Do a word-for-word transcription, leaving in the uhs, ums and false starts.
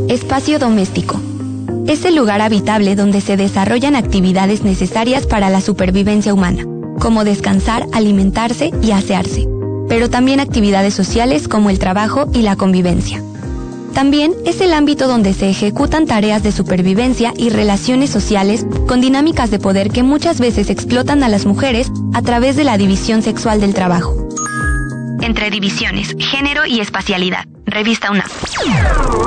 Espacio doméstico. Es el lugar habitable donde se desarrollan actividades necesarias para la supervivencia humana, como descansar, alimentarse y asearse, pero también actividades sociales como el trabajo y la convivencia. También es el ámbito donde se ejecutan tareas de supervivencia y relaciones sociales con dinámicas de poder que muchas veces explotan a las mujeres a través de la división sexual del trabajo. Entre divisiones, género y espacialidad. Revista UNAM.